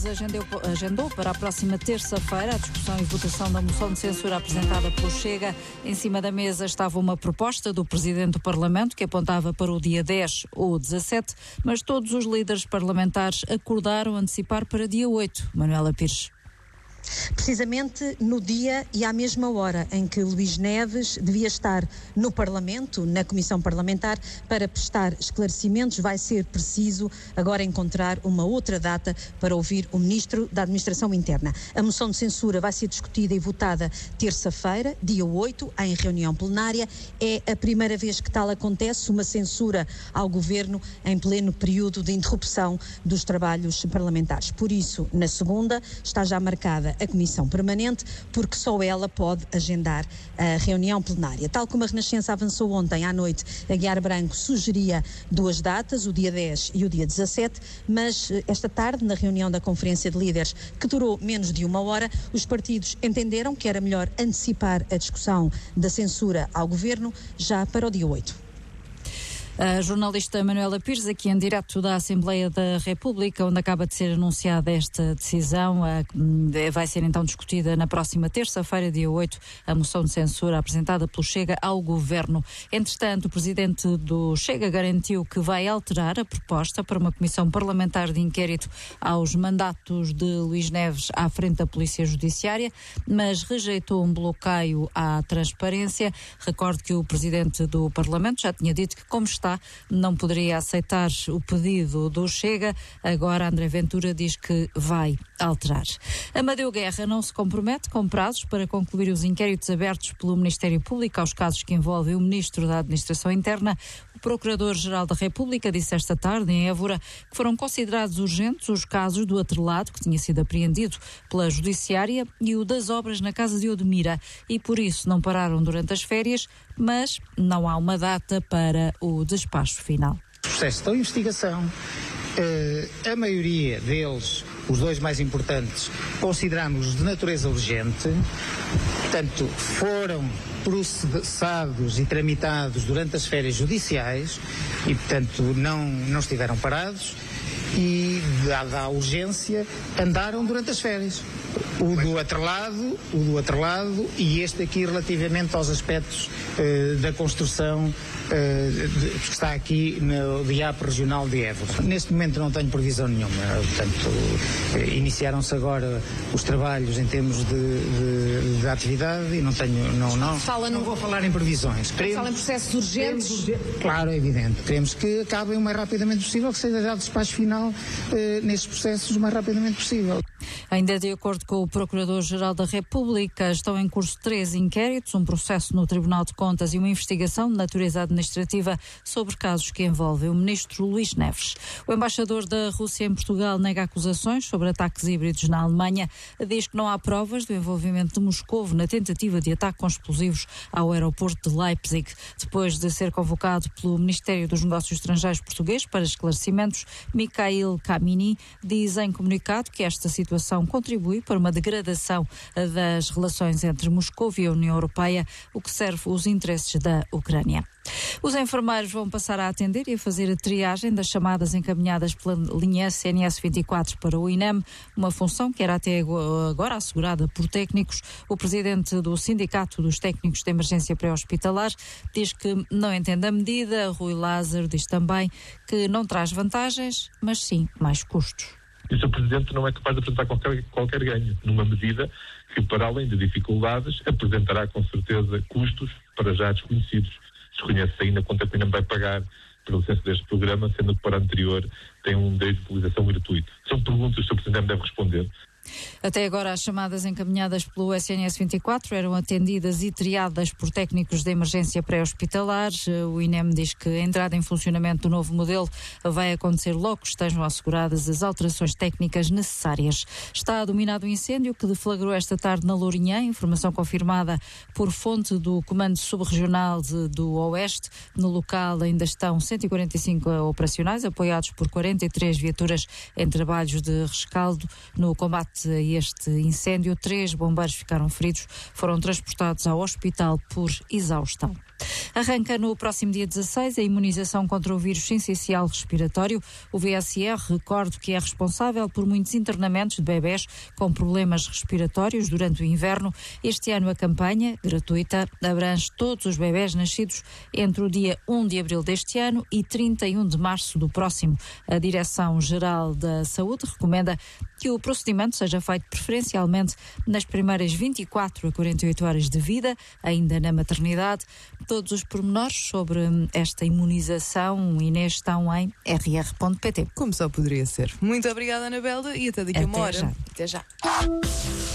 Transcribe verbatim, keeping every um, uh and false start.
Agendou, agendou para a próxima terça-feira a discussão e votação da moção de censura apresentada pelo Chega. Em cima da mesa estava uma proposta do Presidente do Parlamento que apontava para o dia dez ou dezassete, mas todos os líderes parlamentares acordaram antecipar para dia oito. Manuela Pires. Precisamente no dia e à mesma hora em que Luís Neves devia estar no Parlamento, na Comissão Parlamentar, para prestar esclarecimentos, vai ser preciso agora encontrar uma outra data para ouvir o Ministro da Administração Interna. A moção de censura vai ser discutida e votada terça-feira, dia oito, em reunião plenária. É a primeira vez que tal acontece, uma censura ao Governo em pleno período de interrupção dos trabalhos parlamentares. Por isso, na segunda, está já marcada a Comissão Permanente, porque só ela pode agendar a reunião plenária. Tal como a Renascença avançou ontem à noite, a Guiar Branco sugeria duas datas, o dia dez e o dia dezassete, mas esta tarde, na reunião da Conferência de Líderes, que durou menos de uma hora, os partidos entenderam que era melhor antecipar a discussão da censura ao Governo já para o dia oito. A jornalista Manuela Pires, aqui em direto da Assembleia da República, onde acaba de ser anunciada esta decisão. Vai ser então discutida na próxima terça-feira, dia oito, a moção de censura apresentada pelo Chega ao Governo. Entretanto, o Presidente do Chega garantiu que vai alterar a proposta para uma comissão parlamentar de inquérito aos mandatos de Luís Neves à frente da Polícia Judiciária, mas rejeitou um bloqueio à transparência. Recordo que o Presidente do Parlamento já tinha dito que, como está, não poderia aceitar o pedido do Chega. Agora André Ventura diz que vai alterar. Amadeu Guerra não se compromete com prazos para concluir os inquéritos abertos pelo Ministério Público aos casos que envolvem o Ministro da Administração Interna. O Procurador-Geral da República disse esta tarde em Évora que foram considerados urgentes os casos do atrelado, que tinha sido apreendido pela Judiciária, e o das obras na Casa de Odmira, e por isso não pararam durante as férias, mas não há uma data para o despacho final. Os processos estão em investigação, uh, a maioria deles, os dois mais importantes, consideramos de natureza urgente, portanto, foram processados e tramitados durante as férias judiciais e, portanto, não, não estiveram parados e, dada a urgência, andaram durante as férias. O do atrelado, o do atrelado e este aqui relativamente aos aspectos uh, da construção uh, de, que está aqui no D I A P regional de Évora. Neste momento não tenho previsão nenhuma, portanto, uh, iniciaram-se agora os trabalhos em termos de, de, de atividade e não tenho, não, não, Fala não no... vou falar em previsões. Queremos, Fala em processos urgentes? Queremos, claro, é evidente. Queremos que acabem o mais rapidamente possível, que seja dado despacho final uh, nestes processos o mais rapidamente possível. Ainda de acordo com o Procurador-Geral da República, estão em curso três inquéritos, um processo no Tribunal de Contas e uma investigação de natureza administrativa sobre casos que envolvem o Ministro Luís Neves. O embaixador da Rússia em Portugal nega acusações sobre ataques híbridos na Alemanha, diz que não há provas do envolvimento de Moscovo na tentativa de ataque com explosivos ao aeroporto de Leipzig. Depois de ser convocado pelo Ministério dos Negócios Estrangeiros português para esclarecimentos, Mikhail Kamini diz em comunicado que esta situação contribui para uma degradação das relações entre Moscou e a União Europeia, o que serve os interesses da Ucrânia. Os enfermeiros vão passar a atender e a fazer a triagem das chamadas encaminhadas pela linha S N S vinte e quatro para o INEM, uma função que era até agora assegurada por técnicos. O presidente do Sindicato dos Técnicos de Emergência Pré-Hospitalar diz que não entende a medida. Rui Lázaro diz também que não traz vantagens, mas sim mais custos. E o seu Presidente não é capaz de apresentar qualquer, qualquer ganho, numa medida que, para além de dificuldades, apresentará com certeza custos para já desconhecidos. Desconhece ainda quanto a que ainda vai pagar pela licença deste programa, sendo que para o anterior tem um direito de utilização gratuito. São perguntas que o seu Presidente deve responder. Até agora, as chamadas encaminhadas pelo S N S vinte e quatro eram atendidas e triadas por técnicos de emergência pré-hospitalar. O INEM diz que a entrada em funcionamento do novo modelo vai acontecer logo que estejam asseguradas as alterações técnicas necessárias. Está dominado o incêndio que deflagrou esta tarde na Lourinhã, informação confirmada por fonte do Comando Subregional de, do Oeste. No local ainda estão cento e quarenta e cinco operacionais, apoiados por quarenta e três viaturas em trabalhos de rescaldo. No combate a este incêndio, três bombeiros ficaram feridos, foram transportados ao hospital por exaustão. Arranca no próximo dia dezasseis a imunização contra o vírus sincicial respiratório. O V S R, recordo que é responsável por muitos internamentos de bebés com problemas respiratórios durante o inverno. Este ano a campanha, gratuita, abrange todos os bebés nascidos entre o dia um de abril deste ano e trinta e um de março do próximo. A Direção-Geral da Saúde recomenda que o procedimento seja feito preferencialmente nas primeiras vinte e quatro a quarenta e oito horas de vida, ainda na maternidade. Todos os pormenores sobre esta imunização, Inês, estão em r r ponto p t. Como só poderia ser. Muito obrigada, Anabela, e até daqui a uma hora. Já. Até já.